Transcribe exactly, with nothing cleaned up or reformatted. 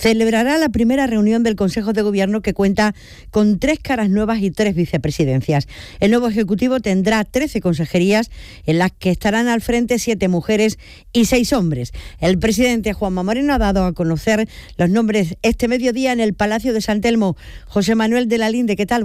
celebrará la primera reunión del Consejo de Gobierno, que cuenta con tres caras nuevas y tres vicepresidencias. El nuevo Ejecutivo tendrá trece consejerías, en las que estarán al frente siete mujeres y seis hombres. El presidente Juanma Moreno ha dado a conocer los nombres este mediodía en el Palacio de San Telmo. José Manuel de la Linde, ¿qué tal?